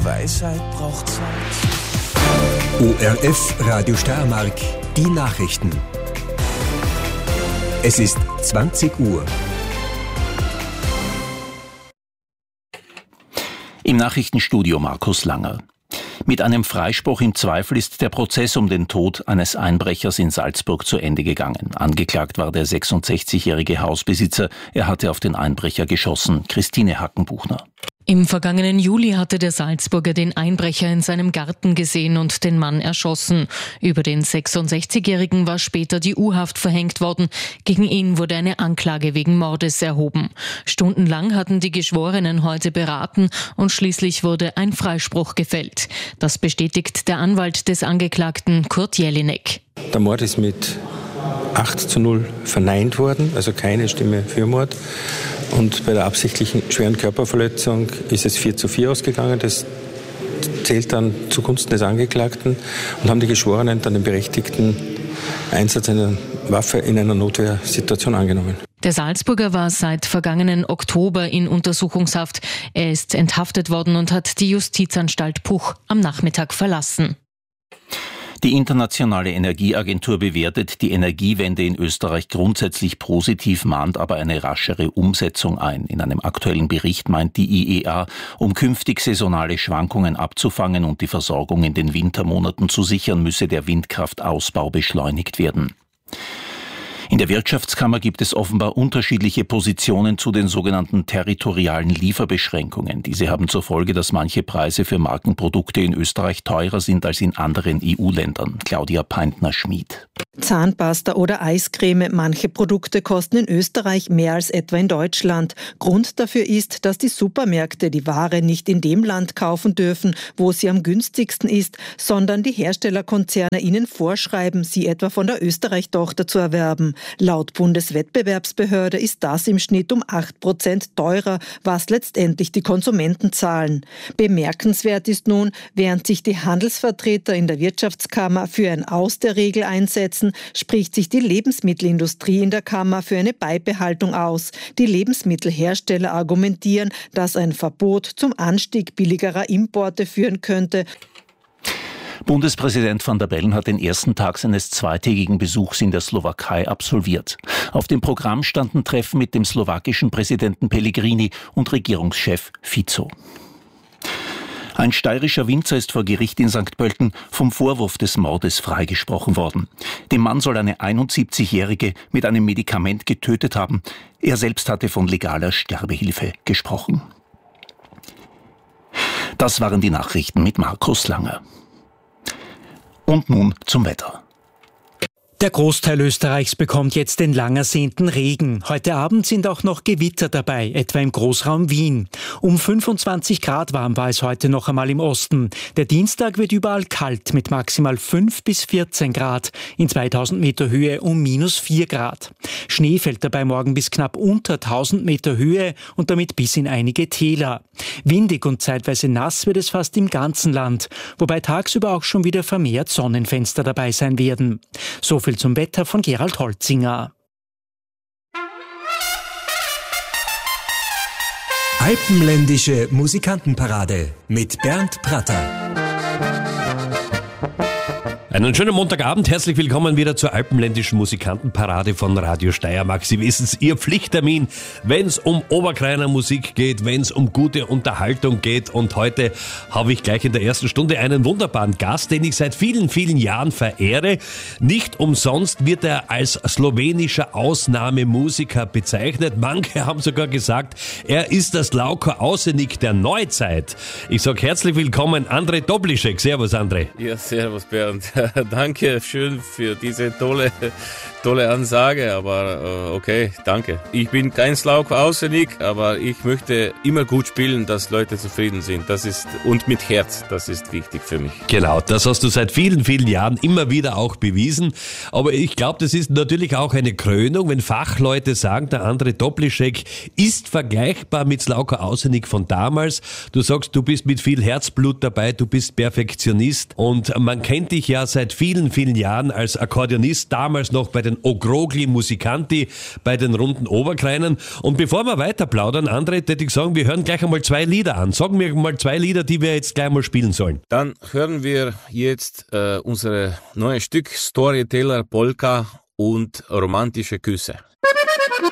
Weisheit braucht Zeit. ORF Radio Steiermark, die Nachrichten. Es ist 20 Uhr. Im Nachrichtenstudio Markus Langer. Mit einem Freispruch im Zweifel ist der Prozess um den Tod eines Einbrechers in Salzburg zu Ende gegangen. Angeklagt war der 66-jährige Hausbesitzer. Er hatte auf den Einbrecher geschossen. Christine Hackenbuchner. Im vergangenen Juli hatte der Salzburger den Einbrecher in seinem Garten gesehen und den Mann erschossen. Über den 66-Jährigen war später die U-Haft verhängt worden. Gegen ihn wurde eine Anklage wegen Mordes erhoben. Stundenlang hatten die Geschworenen heute beraten und schließlich wurde ein Freispruch gefällt. Das bestätigt der Anwalt des Angeklagten, Kurt Jelinek. Der Mord ist mit 8:0 verneint worden, also keine Stimme für Mord. Und bei der absichtlichen schweren Körperverletzung ist es 4:4 ausgegangen. Das zählt dann zugunsten des Angeklagten und haben die Geschworenen dann den berechtigten Einsatz einer Waffe in einer Notwehrsituation angenommen. Der Salzburger war seit vergangenen Oktober in Untersuchungshaft. Er ist enthaftet worden und hat die Justizanstalt Puch am Nachmittag verlassen. Die Internationale Energieagentur bewertet die Energiewende in Österreich grundsätzlich positiv, mahnt aber eine raschere Umsetzung ein. In einem aktuellen Bericht meint die IEA, um künftig saisonale Schwankungen abzufangen und die Versorgung in den Wintermonaten zu sichern, müsse der Windkraftausbau beschleunigt werden. In der Wirtschaftskammer gibt es offenbar unterschiedliche Positionen zu den sogenannten territorialen Lieferbeschränkungen. Diese haben zur Folge, dass manche Preise für Markenprodukte in Österreich teurer sind als in anderen EU-Ländern. Claudia Peintner-Schmid. Zahnpasta oder Eiscreme. Manche Produkte kosten in Österreich mehr als etwa in Deutschland. Grund dafür ist, dass die Supermärkte die Ware nicht in dem Land kaufen dürfen, wo sie am günstigsten ist, sondern die Herstellerkonzerne ihnen vorschreiben, sie etwa von der Österreich-Tochter zu erwerben. Laut Bundeswettbewerbsbehörde ist das im Schnitt um 8% teurer, was letztendlich die Konsumenten zahlen. Bemerkenswert ist nun, während sich die Handelsvertreter in der Wirtschaftskammer für ein Aus der Regel einsetzen, spricht sich die Lebensmittelindustrie in der Kammer für eine Beibehaltung aus. Die Lebensmittelhersteller argumentieren, dass ein Verbot zum Anstieg billigerer Importe führen könnte. Bundespräsident van der Bellen hat den ersten Tag seines zweitägigen Besuchs in der Slowakei absolviert. Auf dem Programm standen Treffen mit dem slowakischen Präsidenten Pellegrini und Regierungschef Fico. Ein steirischer Winzer ist vor Gericht in St. Pölten vom Vorwurf des Mordes freigesprochen worden. Dem Mann soll eine 71-Jährige mit einem Medikament getötet haben. Er selbst hatte von legaler Sterbehilfe gesprochen. Das waren die Nachrichten mit Markus Langer. Und nun zum Wetter. Der Großteil Österreichs bekommt jetzt den lang ersehnten Regen. Heute Abend sind auch noch Gewitter dabei, etwa im Großraum Wien. Um 25 Grad warm war es heute noch einmal im Osten. Der Dienstag wird überall kalt mit maximal 5 bis 14 Grad. In 2000 Meter Höhe um -4 Grad. Schnee fällt dabei morgen bis knapp unter 1000 Meter Höhe und damit bis in einige Täler. Windig und zeitweise nass wird es fast im ganzen Land, wobei tagsüber auch schon wieder vermehrt Sonnenfenster dabei sein werden. So viel zum Wetter von Gerald Holzinger. Alpenländische Musikantenparade mit Bernd Pratter. Einen schönen Montagabend, herzlich willkommen wieder zur Alpenländischen Musikantenparade von Radio Steiermark. Sie wissen es, Ihr Pflichttermin, wenn es um Oberkreiner Musik geht, wenn es um gute Unterhaltung geht. Und heute habe ich gleich in der ersten Stunde einen wunderbaren Gast, den ich seit vielen, vielen Jahren verehre. Nicht umsonst wird er als slowenischer Ausnahmemusiker bezeichnet. Manche haben sogar gesagt, er ist das Slavko Ausenik der Neuzeit. Ich sage herzlich willkommen, Andrej Toplišek. Servus, Andrej. Ja, servus, Bernd. Danke schön für diese tolle Ansage, aber okay, danke. Ich bin kein Slavko Ausenik, aber ich möchte immer gut spielen, dass Leute zufrieden sind. Das ist, und mit Herz, das ist wichtig für mich. Genau, das hast du seit vielen, vielen Jahren immer wieder auch bewiesen. Aber ich glaube, das ist natürlich auch eine Krönung, wenn Fachleute sagen, der Andrej Toplišek ist vergleichbar mit Slavko Ausenik von damals. Du sagst, du bist mit viel Herzblut dabei, du bist Perfektionist und man kennt dich ja seit vielen, vielen Jahren als Akkordeonist, damals noch bei den den Ogrogli Musicanti bei den Runden Oberkreinen. Und bevor wir weiter plaudern, André, hätte ich sagen, wir hören gleich einmal 2 Lieder an. Sagen wir mal 2 Lieder, die wir jetzt gleich mal spielen sollen. Dann hören wir jetzt unser neues Stück Storyteller Polka und romantische Küsse.